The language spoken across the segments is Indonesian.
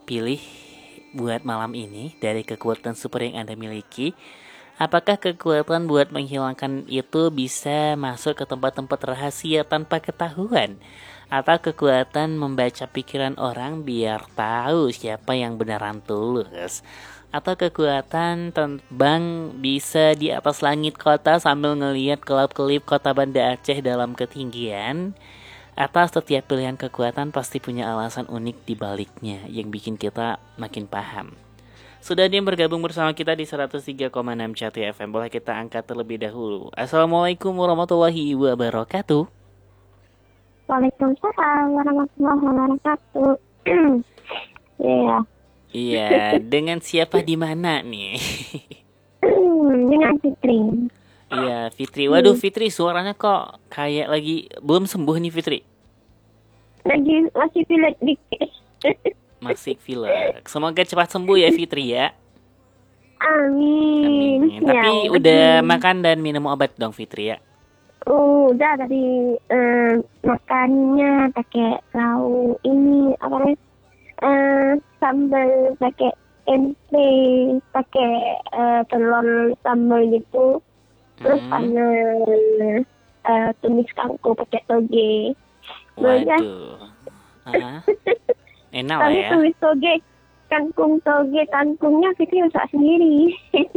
pilih buat malam ini dari kekuatan super yang Anda miliki? Apakah kekuatan buat menghilangkan itu bisa masuk ke tempat-tempat rahasia tanpa ketahuan? Atau kekuatan membaca pikiran orang biar tahu siapa yang beneran tulus? Atau kekuatan terbang bisa di atas langit kota sambil ngelihat kelap-kelip kota Banda Aceh dalam ketinggian? Atas setiap pilihan kekuatan pasti punya alasan unik di baliknya yang bikin kita makin paham. Sudah ada yang bergabung bersama kita di 103,6 Cati FM. Boleh kita angkat terlebih dahulu. Assalamualaikum warahmatullahi wabarakatuh. Waalaikumsalam warahmatullahi wabarakatuh. Iya. Iya, dengan siapa di mana nih? Dengan Fitri. Iya, Fitri. Waduh, Fitri suaranya kok kayak lagi belum sembuh nih, Fitri. Masih pilek dikit. Masih pilek. Semoga cepat sembuh ya, Fitri ya. Amin. Amin. Tapi udah makan dan minum obat dong, Fitri ya? Udah tadi makannya pakai lauk ini apa namanya? Sambal pakai tempe, pakai telur sambal gitu. Terus ada tumis kangkung pakai toge. Waduh. Enak lah ya. Tumis toge, kangkungnya Fitri masak sendiri.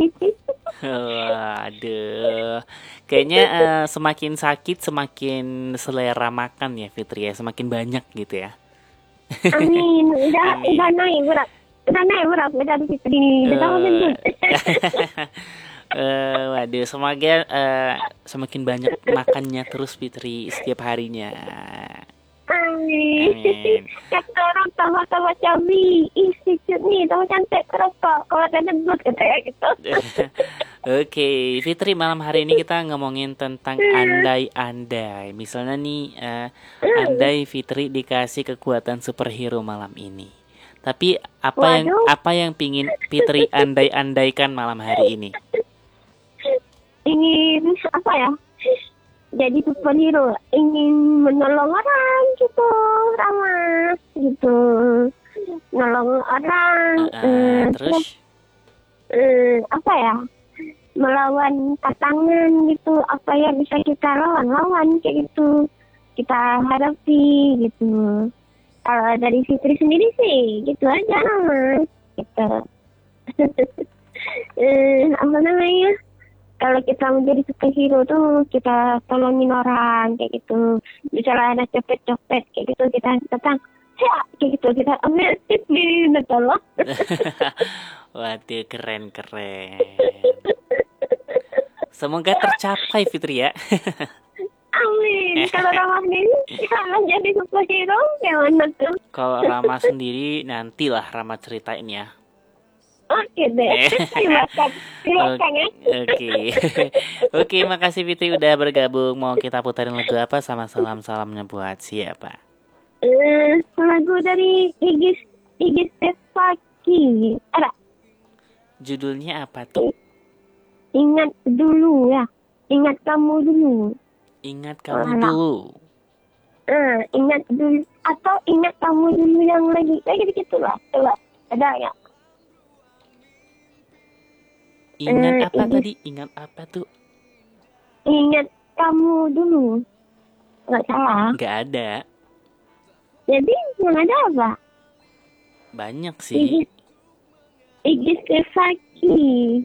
Waduh. Kayaknya semakin sakit semakin selera makan ya, Fitri ya. Semakin banyak gitu ya. Amin. Udah naik berat. Udah Fitri. Waduh, semoga semakin banyak makannya terus Fitri setiap harinya. Amin. Kata orang tambah cabai. Isi nih tambah cantik terus kok. Kalau ada debut katanya gitu. Oke, Fitri, malam hari ini kita ngomongin tentang andai-andai. Misalnya nih, andai Fitri dikasih kekuatan superhero malam ini. Tapi apa yang pingin Fitri andai-andaikan malam hari ini? Ingin apa ya? Jadi superhero, ingin menolong orang gitu, ramah gitu, nolong orang. Terus apa ya? Melawan tantangan gitu, apa yang bisa kita lawan kayak gitu, kita hadapi gitu. Kalau dari Fitri sendiri sih gitu aja Mas, gitu. Apa namanya, kalau kita menjadi superhero tuh kita tolongin orang kayak gitu. Misalnya ada copet kayak gitu, kita datang ya kayak gitu, kita ambil tip di tolong. Waduh, keren. Semoga tercapai, Fitri ya. Amin. Kalau Rama sendiri kalau jadi superhero gimana tuh? Kalau Rama sendiri nantilah Rama ceritain ya. Oke deh. Silakan ya. Oke, makasih Fitri udah bergabung. Mau kita putarin lagu apa sama salam-salamnya buat siapa? Lagu dari Igis Tefaki. Ada. Judulnya apa tuh? Ingat dulu ya. Ingat kamu dulu. Ingat kamu dulu. Ingat dulu atau ingat kamu dulu yang lagi kayak gitu lah. Coba ada ya. Ingat apa tadi? Ingat apa tuh? Ingat kamu dulu. Nggak salah. Nggak ada. Jadi yang ada apa? Banyak sih. Igis Kefaki.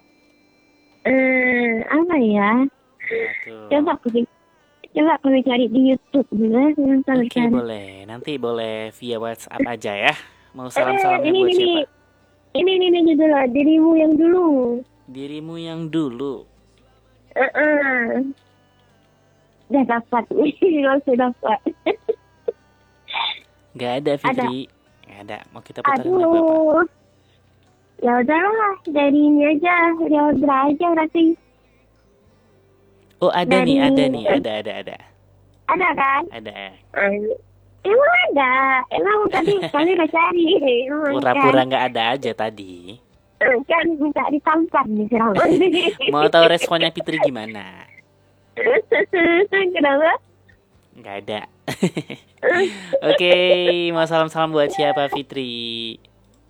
Apa ya? Coba aku cari di YouTube juga. Oke, boleh. Nanti boleh via WhatsApp aja ya. Mau salam-salamnya buat siapa? Ini judulnya Dirimu Yang Dulu. Dirimu yang dulu. Udah dapat. Langsung dapat. Gak ada, Fitri. Gak ada. Mau kita putarin lagu apa? Ya udahlah, dari ini aja. Leodra aja berarti. Oh, ada. Ada. Ada kan? Ada. Emang ada. Emang tadi kali udah cari. Pura-pura nggak ada aja tadi. Kan minta ditampar nih sekarang. Mau tahu responnya Fitri gimana? Kenapa? Nggak ada. Oke, mau salam-salam buat siapa, Fitri?